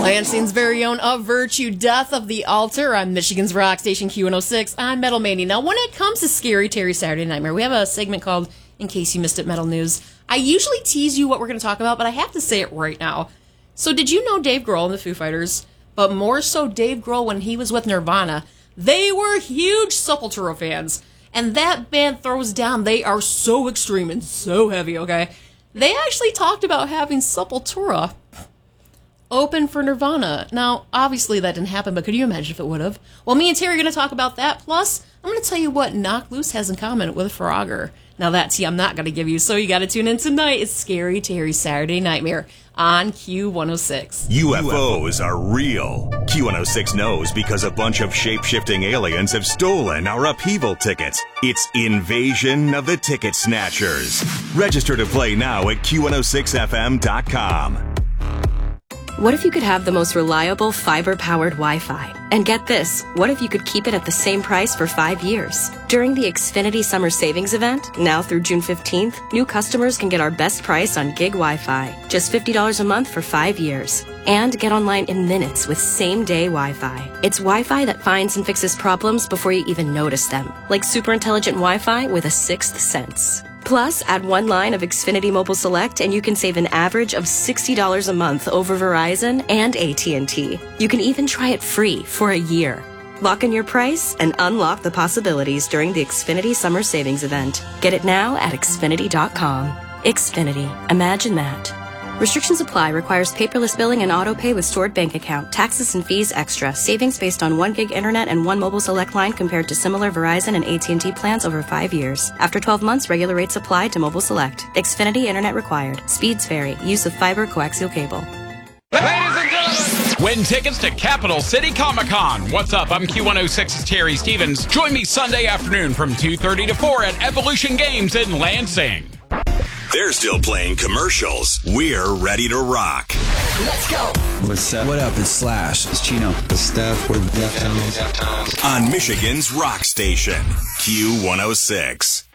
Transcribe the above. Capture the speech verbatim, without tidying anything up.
Lansing's very own Of Virtue, Death of the Altar on Michigan's Rock Station Q one oh six on Metal Mania. Now, when it comes to Scary Terry Saturday Nightmare, we have a segment called In Case You Missed It, Metal News. I usually tease you what we're going to talk about, but I have to say it right now. So did you know Dave Grohl and the Foo Fighters, but more so Dave Grohl when he was with Nirvana, they were huge Sepultura fans. And that band throws down. They are so extreme and so heavy, okay? They actually talked about having Sepultura open for Nirvana. Now, obviously that didn't happen, but could you imagine if it would have? Well, me and Terry are going to talk about that. Plus, I'm going to tell you what Knock Loose has in common with Frogger. Now, that tea I'm not going to give you, so you got to tune in tonight. It's Scary Terry Saturday Nightmare on Q one oh six. U F Os are real. Q one oh six knows because a bunch of shape-shifting aliens have stolen our upheaval tickets. It's Invasion of the Ticket Snatchers. Register to play now at Q one oh six F M dot com. What if you could have the most reliable fiber-powered Wi-Fi? And get this, what if you could keep it at the same price for five years? During the Xfinity Summer Savings Event, now through June fifteenth, new customers can get our best price on gig Wi-Fi, just fifty dollars a month for five years. And get online in minutes with same-day Wi-Fi. It's Wi-Fi that finds and fixes problems before you even notice them, like super intelligent Wi-Fi with a sixth sense. Plus, add one line of Xfinity Mobile Select and you can save an average of sixty dollars a month over Verizon and A T and T. You can even try it free for a year. Lock in your price and unlock the possibilities during the Xfinity Summer Savings Event. Get it now at Xfinity dot com. Xfinity. Imagine that. Restrictions apply. Requires paperless billing and auto pay with stored bank account. Taxes and fees extra. Savings based on one gig internet and one mobile select line compared to similar Verizon and A T and T plans over five years. After twelve months, regular rates apply to mobile select. Xfinity internet required. Speeds vary. Use of fiber coaxial cable. Ladies and gentlemen, win tickets to Capital City Comic Con. What's up? I'm Q one oh six's Terry Stevens. Join me Sunday afternoon from two thirty to four at Evolution Games in Lansing. They're still playing commercials. We're ready to rock. Let's go. What's up? What up? It's Slash. It's Chino. It's Steph. We're the Deftones. On Michigan's Rock Station, Q one oh six.